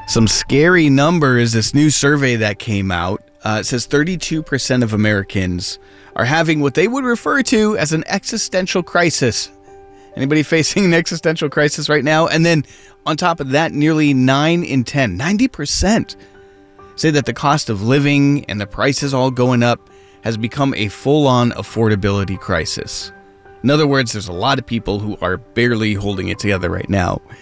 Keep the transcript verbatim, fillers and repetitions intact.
Some scary numbers. This new survey that came out uh, says thirty-two percent of Americans are having what they would refer to as an existential crisis. Anybody facing an existential crisis right now? And then on top of that, nearly nine in ten, ninety percent say that the cost of living and the prices all going up has become a full-on affordability crisis. In other words, there's a lot of people who are barely holding it together right now.